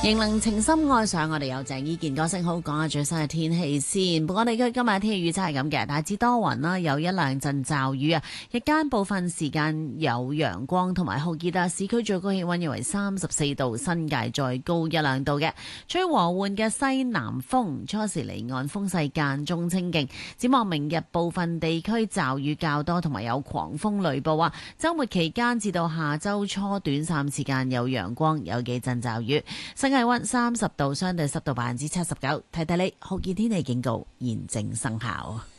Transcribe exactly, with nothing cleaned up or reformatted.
仍能情深愛上，我哋有鄭伊健歌聲。好，講下最新嘅天氣先。我哋今日天氣預測係咁嘅，大致多雲啦，有一兩陣驟雨啊。日間部分時間有陽光同埋酷熱啊。市區最高氣溫約為三十四度，新界再高一兩度嘅。吹和緩嘅西南風，初時離岸風勢間中清勁。展望明日部分地區驟雨較多，同埋有狂風雷暴啊。週末期間至到下週初，短暫時間有陽光，有幾陣驟雨。新氣溫三十度，相對濕度百分之七十九。睇睇你酷熱天氣警告現正生效。